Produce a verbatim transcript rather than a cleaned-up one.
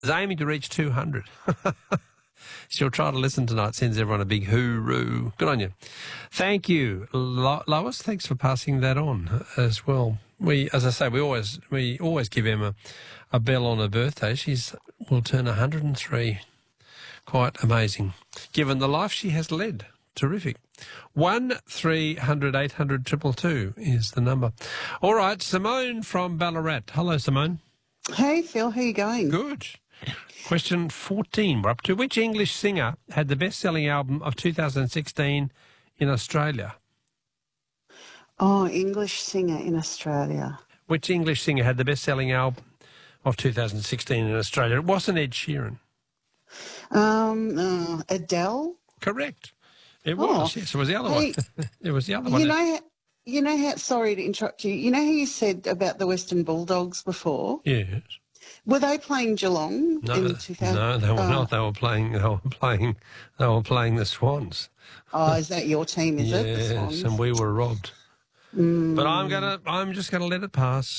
is aiming to reach two hundred. She'll try to listen tonight, sends everyone a big hooroo. Good on you. Thank you, Lo- Lois. Thanks for passing that on as well. We, as I say, we always we always give Emma a bell on her birthday. She's will turn one hundred and three. Quite amazing, given the life she has led. Terrific. One three hundred eight hundred triple two is the number. All right, Simone from Ballarat. Hello, Simone. Hey, Phil. How you going? Good. Question fourteen. We're up to which English singer had the best-selling album of two thousand sixteen in Australia? Oh, English singer in Australia. Which English singer had the best-selling album of two thousand sixteen in Australia? It wasn't Ed Sheeran. Um, uh, Adele. Correct. It was. Oh, yes, it was the other hey, one. It was the other you one. You know, you know how. Sorry to interrupt you. You know how you said about the Western Bulldogs before? Yes. Were they playing Geelong no, in two thousand? No, they were oh. not. They were playing. They were playing. They were playing the Swans. Oh, is that your team? Is yes, it the Swans? And we were robbed. Mm. But I'm gonna. I'm just gonna let it pass.